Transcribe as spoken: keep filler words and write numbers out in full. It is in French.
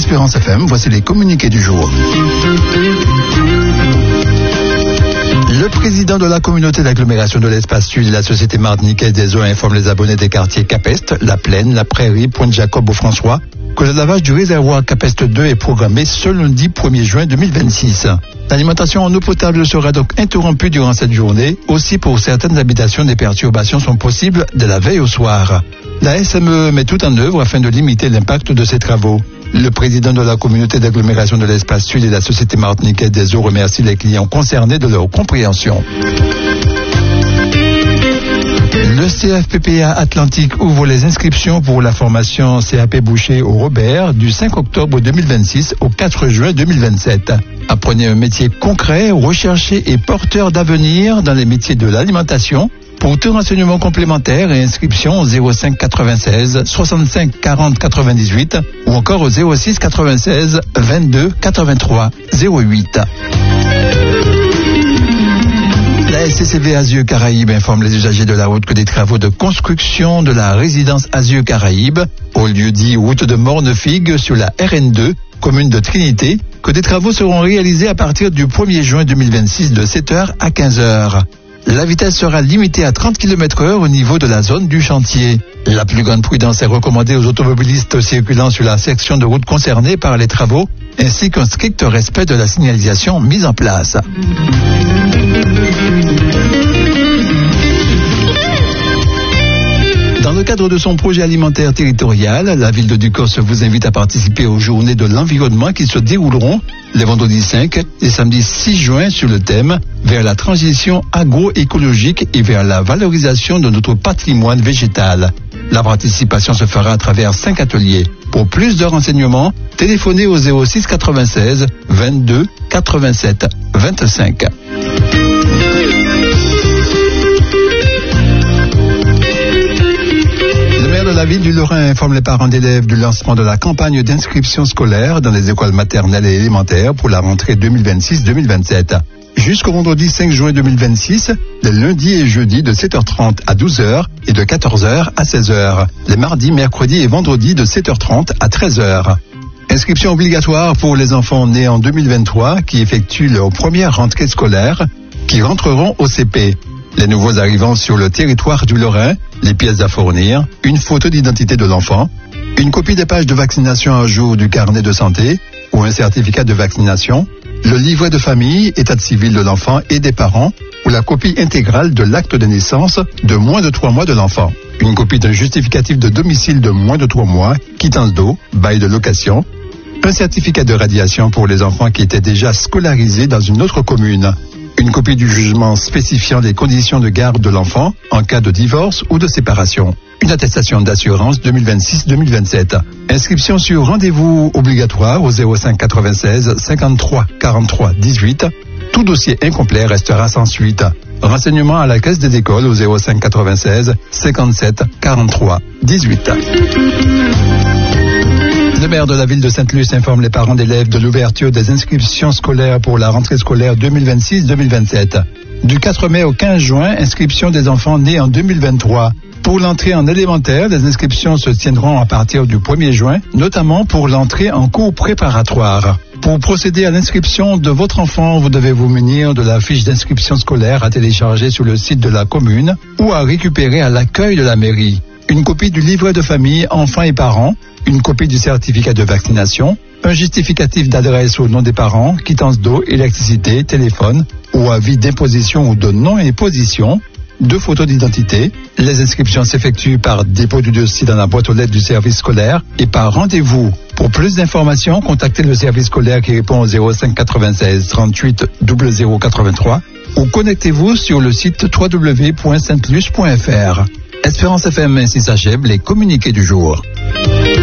Espérance F M, voici les communiqués du jour. Le président de la communauté d'agglomération de l'Espace Sud et la Société martiniquaise des eaux informe les abonnés des quartiers Capest, La Plaine, La Prairie, Pointe-Jacob ou François que le lavage du réservoir Capest deux est programmé ce lundi premier juin deux mille vingt-six. L'alimentation en eau potable sera donc interrompue durant cette journée. Aussi, pour certaines habitations, des perturbations sont possibles de la veille au soir. La S M E met tout en œuvre afin de limiter l'impact de ces travaux. Le président de la communauté d'agglomération de l'Espace Sud et la Société martiniquaise des eaux remercie les clients concernés de leur compréhension. Le C F P P A Atlantique ouvre les inscriptions pour la formation C A P Boucher au Robert du cinq octobre deux mille vingt-six au quatre juin deux mille vingt-sept. Apprenez un métier concret, recherché et porteur d'avenir dans les métiers de l'alimentation. Pour tout renseignement complémentaire et inscription au zéro cinq quatre-vingt-seize soixante-cinq quarante quatre-vingt-dix-huit ou encore au zéro six quatre-vingt-seize vingt-deux quatre-vingt-trois zéro huit. La S C C V Azur Caraïbes informe les usagers de la route que des travaux de construction de la résidence Azur Caraïbes, au lieu dit route de Mornefigue sur la R N deux, commune de Trinité, que des travaux seront réalisés à partir du premier juin deux mille vingt-six de sept heures à quinze heures. La vitesse sera limitée à trente kilomètres heure au niveau de la zone du chantier. La plus grande prudence est recommandée aux automobilistes circulant sur la section de route concernée par les travaux, ainsi qu'un strict respect de la signalisation mise en place. Dans le cadre de son projet alimentaire territorial, la ville de Ducos vous invite à participer aux journées de l'environnement qui se dérouleront les vendredis cinq et samedi six juin sur le thème vers la transition agroécologique et vers la valorisation de notre patrimoine végétal. La participation se fera à travers cinq ateliers. Pour plus de renseignements, téléphonez au zéro six quatre-vingt-seize vingt-deux quatre-vingt-sept vingt-cinq. La ville du Lorrain informe les parents d'élèves du lancement de la campagne d'inscription scolaire dans les écoles maternelles et élémentaires pour la rentrée deux mille vingt-six deux mille vingt-sept. Jusqu'au vendredi cinq juin deux mille vingt-six, les lundis et jeudis de sept heures trente à douze heures et de quatorze heures à seize heures. Les mardis, mercredis et vendredis de sept heures trente à treize heures. Inscription obligatoire pour les enfants nés en deux mille vingt-trois qui effectuent leur première rentrée scolaire, qui rentreront au C P. Les nouveaux arrivants sur le territoire du Lorrain, les pièces à fournir, une photo d'identité de l'enfant, une copie des pages de vaccination à jour du carnet de santé ou un certificat de vaccination, le livret de famille, état civil de l'enfant et des parents ou la copie intégrale de l'acte de naissance de moins de trois mois de l'enfant, une copie d'un justificatif de domicile de moins de trois mois, quittance d'eau, bail de location, un certificat de radiation pour les enfants qui étaient déjà scolarisés dans une autre commune, une copie du jugement spécifiant les conditions de garde de l'enfant en cas de divorce ou de séparation. Une attestation d'assurance deux mille vingt-six deux mille vingt-sept. Inscription sur rendez-vous obligatoire au zéro cinq quatre-vingt-seize cinquante-trois quarante-trois dix-huit. Tout dossier incomplet restera sans suite. Renseignements à la caisse des écoles au zéro cinq quatre-vingt-seize cinquante-sept quarante-trois dix-huit. Le maire de la ville de Sainte-Luce informe les parents d'élèves de l'ouverture des inscriptions scolaires pour la rentrée scolaire deux mille vingt-six deux mille vingt-sept. Du quatre mai au quinze juin, inscription des enfants nés en deux mille vingt-trois. Pour l'entrée en élémentaire, les inscriptions se tiendront à partir du premier juin, notamment pour l'entrée en cours préparatoire. Pour procéder à l'inscription de votre enfant, vous devez vous munir de la fiche d'inscription scolaire à télécharger sur le site de la commune ou à récupérer à l'accueil de la mairie. Une copie du livret de famille enfants et parents, une copie du certificat de vaccination, un justificatif d'adresse au nom des parents, quittance d'eau, électricité, téléphone ou avis d'imposition ou de non-imposition, deux photos d'identité. Les inscriptions s'effectuent par dépôt du dossier dans la boîte aux lettres du service scolaire et par rendez-vous. Pour plus d'informations, contactez le service scolaire qui répond au zéro cinq quatre-vingt-seize trente-huit zéro zéro quatre-vingt-trois ou connectez-vous sur le site w w w point sainte luce point f r. Espérance F M, ainsi s'achève les communiqués du jour.